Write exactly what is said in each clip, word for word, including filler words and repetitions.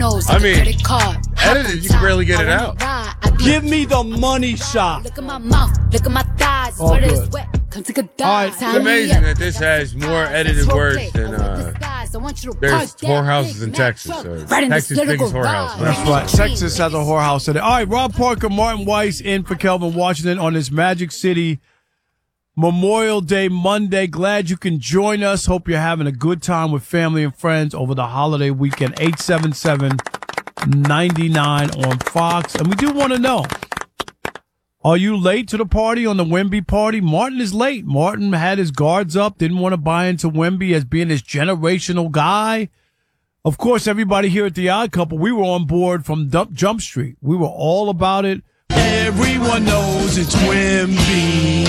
nose I like mean, a credit card. edited, you can barely get it out. Give me the money shot. Look at my mouth, look at my thighs. All Sweat good. is wet. Come take a dive. All right. It's amazing that this has more edited words than uh, there's whorehouses in Texas. Or Texas' biggest whorehouse. That's right. Texas has a whorehouse in it. All right, Rob Parker, Martin Weiss in for Kelvin Washington on this Magic City Memorial Day Monday. Glad you can join us. Hope you're having a good time with family and friends over the holiday weekend. eight seven seven, nine nine on Fox. And we do want to know, are you late to the party on the Wemby party? Martin is late. Martin had his guards up, didn't want to buy into Wemby as being this generational guy. Of course, everybody here at The Odd Couple, we were on board from Dump Jump Street. We were all about it. Everyone knows it's Wemby.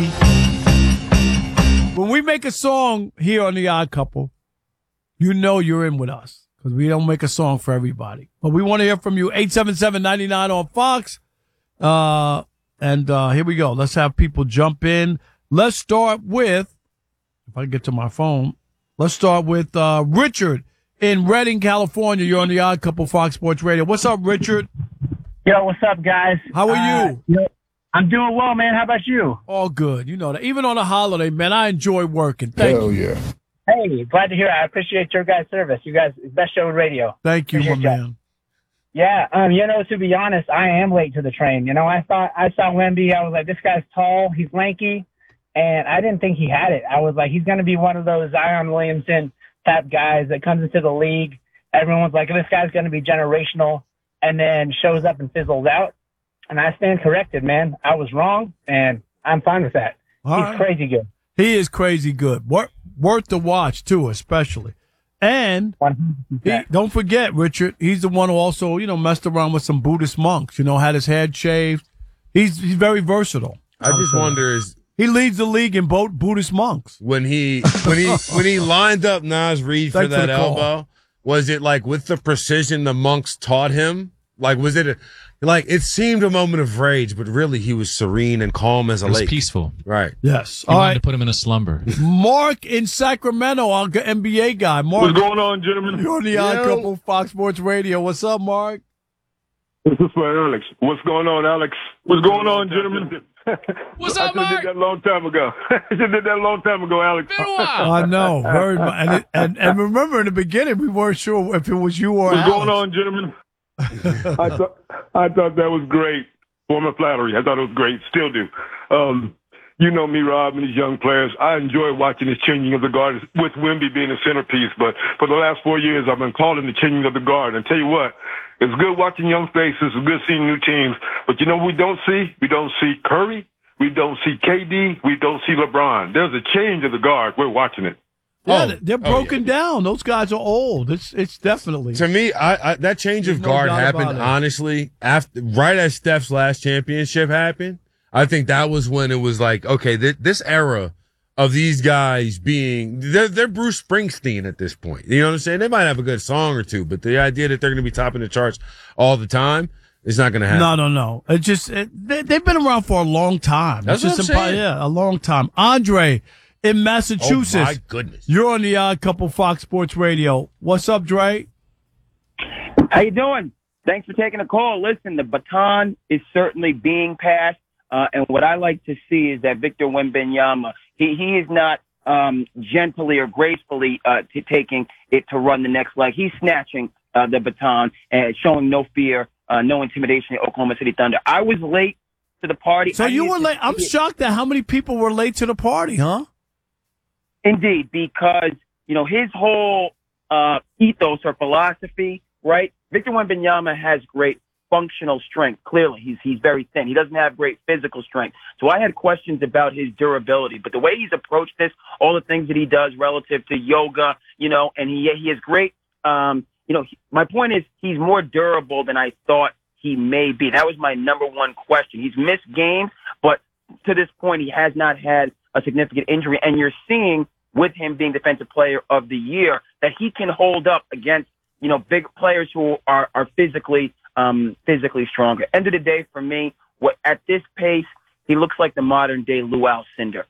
When we make a song here on The Odd Couple, you know you're in with us because we don't make a song for everybody. But we want to hear from you. eight seven seven, nine nine on Fox. Uh, and uh, here we go. Let's have people jump in. Let's start with, if I get to my phone, let's start with uh, Richard in Redding, California. You're on The Odd Couple, Fox Sports Radio. What's up, Richard? Yo, what's up, guys? How are uh, you? you know, I'm doing well, man. How about you? All good. You know that. Even on a holiday, man, I enjoy working. Thank Hell you. yeah. Hey, glad to hear it. I appreciate your guys' service. You guys, best show in radio. Thank you, my Appreciate man. Yeah, um, you know, to be honest, I am late to the train. You know, I thought I saw Wemby. I was like, this guy's tall, he's lanky, and I didn't think he had it. I was like, he's going to be one of those Zion Williamson type guys that comes into the league. Everyone's like, this guy's going to be generational, and then shows up and fizzles out. And I stand corrected, man. I was wrong, and I'm fine with that. All he's right. crazy good. He is crazy good. Worth, worth the watch, too, especially. And he, don't forget, Richard, he's the one who also, you know, messed around with some Buddhist monks, you know, had his head shaved. He's he's very versatile. I just wonder is he leads the league in both Buddhist monks. when he when he when he lined up Nas Reed for Thanks for that the call. elbow, was it like with the precision the monks taught him? Like was it a, like it seemed a moment of rage, but really he was serene and calm as a It was lake. peaceful. Right. Yes. He All wanted right. to put him in a slumber. Mark in Sacramento, our N B A guy. Mark, What's going on, gentlemen? you're on The Odd Yo. Couple, Fox Sports Radio. What's up, Mark? This is for Alex. What's going on, Alex? What's going on, gentlemen? What's I up, should have Mark? did that a long time ago. I should have did that a long time ago, Alex. Been a while. I know, very much. And, it, and and remember, in the beginning, we weren't sure if it was you or What's Alex. going on, gentlemen? I thought I thought that was great. Former flattery. I thought it was great. Still do. Um, you know me, Rob, and these young players. I enjoy watching this changing of the guard with Wemby being a centerpiece. But for the last four years, I've been calling the changing of the guard. And tell you what, it's good watching young faces. It's good seeing new teams. But you know what we don't see? We don't see Curry. We don't see K D. We don't see LeBron. There's a change of the guard. We're watching it. Yeah, Oh, they're oh, broken down. Those guys are old. It's it's definitely. To me, I, I that change There's of no guard doubt happened about it. honestly after right as Steph's last championship happened. I think that was when it was like, okay, th- this era of these guys being they're, they're Bruce Springsteen at this point. You know what I'm saying? They might have a good song or two, but the idea that they're going to be topping the charts all the time is not going to happen. No, no, no. It just it, they, they've been around for a long time. That's it's what just I'm impo- saying. Yeah, a long time. Andre in Massachusetts. Oh my goodness! You're on The Odd Couple, Fox Sports Radio. What's up, Dre? How you doing? Thanks for taking a call. Listen, the baton is certainly being passed, uh, and what I like to see is that Victor Wembanyama, he he is not um, gently or gracefully uh, t- taking it to run the next leg. He's snatching uh, the baton and showing no fear, uh, no intimidation at Oklahoma City Thunder. I was late to the party. So I you needed were to late. I'm see it. shocked at how many people were late to the party, huh? Indeed, because, you know, his whole uh, ethos or philosophy, right? Victor Wembanyama has great functional strength. Clearly, he's he's very thin. He doesn't have great physical strength. So I had questions about his durability. But the way he's approached this, all the things that he does relative to yoga, you know, and he he has great, um, you know, he, my point is he's more durable than I thought he may be. That was my number one question. He's missed games, but to this point, he has not had a significant injury. And you're seeing with him being Defensive Player of the Year that he can hold up against, you know, big players who are, are physically, um, physically stronger. End of the day, for me, what at this pace, he looks like the modern day Lou Alcindor.